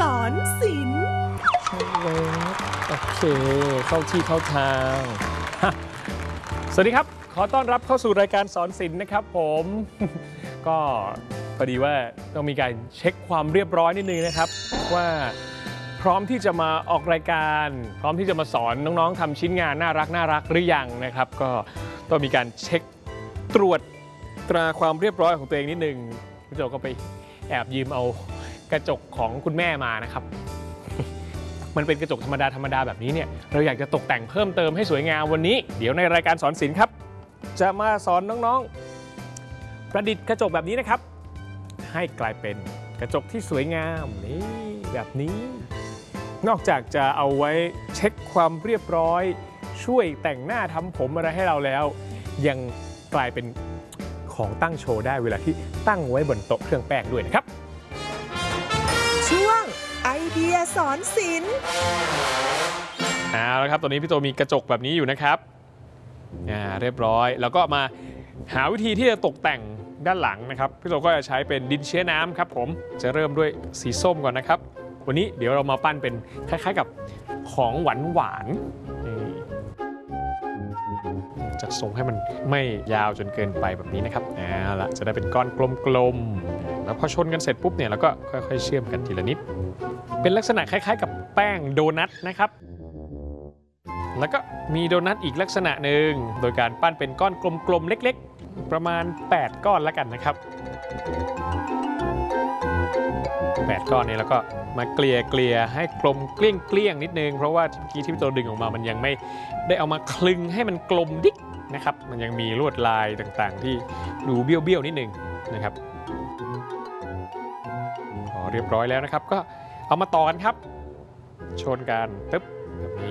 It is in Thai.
อนศิลป์โอเคเข้าที่เข้าทางสวัสดีครับขอต้อนรับเข้าสู่รายการสอนศิลป์นะครับผมก็พอดีว่าต้องมีการเช็คความเรียบร้อยนิดนึงนะครับว่าพร้อมที่จะมาออกรายการพร้อมที่จะมาสอนน้องๆทำชิ้นงานน่ารักหรือยังนะครับก็ต้องมีการเช็คตรวจตราความเรียบร้อยของตัวเองนิดนึงพี่โจก็ไปแอบยืมเอากระจกของคุณแม่มานะครับมันเป็นกระจกธรรมดาแบบนี้เนี่ยเราอยากจะตกแต่งเพิ่มเติมให้สวยงามวันนี้เดี๋ยวในรายการสอนศิลป์ครับจะมาสอนน้องๆประดิษฐ์กระจกแบบนี้นะครับให้กลายเป็นกระจกที่สวยงามนี่แบบนี้นอกจากจะเอาไว้เช็คความเรียบร้อยช่วยแต่งหน้าทำผมอะไรให้เราแล้วยังกลายเป็นของตั้งโชว์ได้เวลาที่ตั้งไว้บนโต๊ะเครื่องแป้งด้วยนะครับช่วงไอเดียสอนศิลป์เอาละครับตอนนี้พี่โตมีกระจกแบบนี้อยู่นะครับเรียบร้อยแล้วก็มาหาวิธีที่จะตกแต่งด้านหลังนะครับพี่โตก็จะใช้เป็นดินเชื้อน้ำครับผมจะเริ่มด้วยสีส้มก่อนนะครับวันนี้เดี๋ยวเรามาปั้นเป็นคล้ายๆกับของหวานจัดทรงให้มันไม่ยาวจนเกินไปแบบนี้นะครับเอาละจะได้เป็นก้อนกลมๆแล้วพอชนกันเสร็จปุ๊บเนี่ยเราก็ค่อยๆเชื่อมกันทีละนิดเป็นลักษณะคล้ายๆกับแป้งโดนัทนะครับแล้วก็มีโดนัทอีกลักษณะหนึ่งโดยการปั้นเป็นก้อนกลมๆเล็กๆประมาณ8ก้อนแล้วกันนะครับ8ก้อนนี้แล้วก็มาเกลี่ยให้กลมเกลี้ยงนิดนึงเพราะว่าเมื่อกี้ที่พี่โตดึงออกมามันยังไม่ได้เอามาคลึงให้มันกลมดิ๊กนะครับมันยังมีลวดลายต่างๆที่ดูเบี้ยวนิดนึงนะครับพอเรียบร้อยแล้วนะครับก็เอามาต่อกันครับชนกันตึ๊บแบบนี้